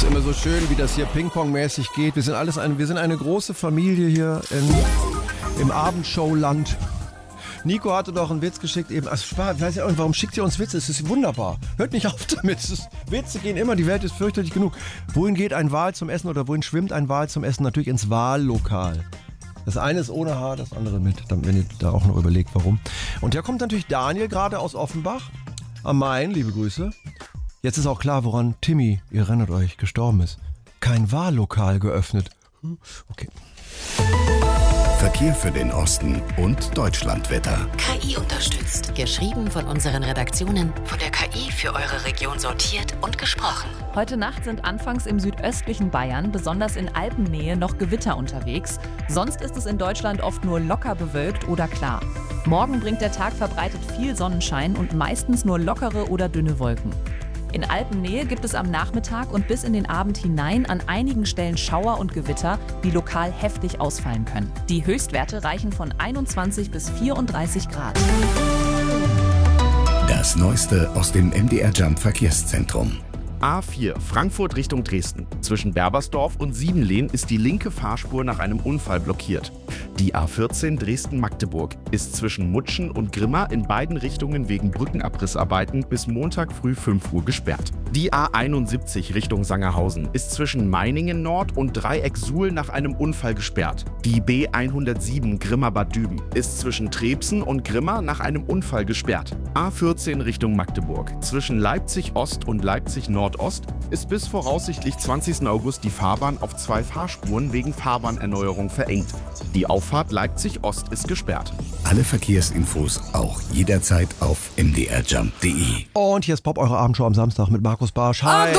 immer so schön, wie das hier Ping-Pong-mäßig geht. Wir sind eine große Familie hier im Abendshowland. Nico hatte doch einen Witz geschickt eben. Also, ich weiß ja auch nicht, warum schickt ihr uns Witze? Es ist wunderbar. Hört nicht auf damit. Witze gehen immer, die Welt ist fürchterlich genug. Wohin geht ein Wal zum Essen oder wohin schwimmt ein Wal zum Essen? Natürlich ins Wallokal. Das eine ist ohne Haar, das andere mit, wenn ihr da auch noch überlegt, warum. Und da kommt natürlich Daniel gerade aus Offenbach am Main, liebe Grüße. Jetzt ist auch klar, woran Timmy, ihr erinnert euch, gestorben ist. Kein Wahllokal geöffnet. Okay. Verkehr für den Osten und Deutschlandwetter. KI unterstützt. Geschrieben von unseren Redaktionen, von der KI für eure Region sortiert und gesprochen. Heute Nacht sind anfangs im südöstlichen Bayern, besonders in Alpennähe, noch Gewitter unterwegs. Sonst ist es in Deutschland oft nur locker bewölkt oder klar. Morgen bringt der Tag verbreitet viel Sonnenschein und meistens nur lockere oder dünne Wolken. In Alpennähe gibt es am Nachmittag und bis in den Abend hinein an einigen Stellen Schauer und Gewitter, die lokal heftig ausfallen können. Die Höchstwerte reichen von 21 bis 34 Grad. Das Neueste aus dem MDR Jump Verkehrszentrum. A4 Frankfurt Richtung Dresden. Zwischen Berbersdorf und Siebenlehn ist die linke Fahrspur nach einem Unfall blockiert. Die A14 Dresden-Magdeburg ist zwischen Mutschen und Grimma in beiden Richtungen wegen Brückenabrissarbeiten bis Montag früh 5 Uhr gesperrt. Die A71 Richtung Sangerhausen ist zwischen Meiningen Nord und Dreieck Suhl nach einem Unfall gesperrt. Die B107 Grimma-Bad Düben ist zwischen Trebsen und Grimma nach einem Unfall gesperrt. A14 Richtung Magdeburg zwischen Leipzig Ost und Leipzig Nordost ist bis voraussichtlich 20. August die Fahrbahn auf 2 Fahrspuren wegen Fahrbahnerneuerung verengt. Die Auffahrt Leipzig Ost ist gesperrt. Alle Verkehrsinfos auch jederzeit auf mdrjump.de. Und hier ist Pop, eure Abendshow am Samstag mit Markus Barsch. Hi!